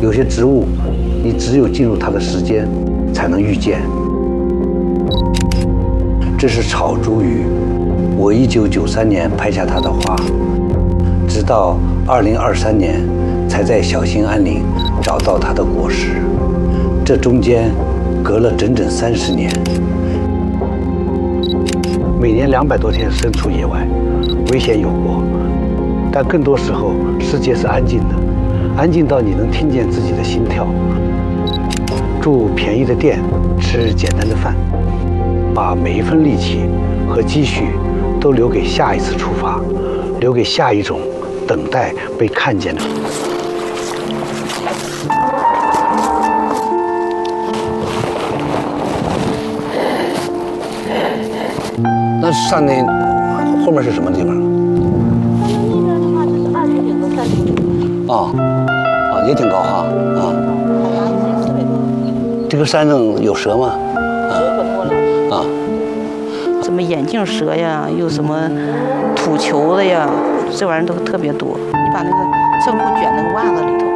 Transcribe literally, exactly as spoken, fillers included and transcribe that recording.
有些植物，你只有进入它的时间，才能遇见。这是草茱萸，我一九九三年拍下它的花，直到二零二三年才在小兴安岭找到它的果实，这中间隔了整整三十年。每年两百多天身处野外，危险有过，但更多时候世界是安静的，安静到你能听见自己的心跳。住便宜的店，吃简单的饭，把每一份力气和积蓄都留给下一次出发，留给下一种等待被看见的。那上面后面是什么地方？ 那边的话就是二零岭和三零岭。 啊啊，也挺高哈啊。 海拔一千四百多。 这个山上有蛇吗？ 蛇可多了。 啊。 什么眼镜蛇呀，又什么土球子呀，这玩意儿都特别多。你把那个正布卷那个袜子里头。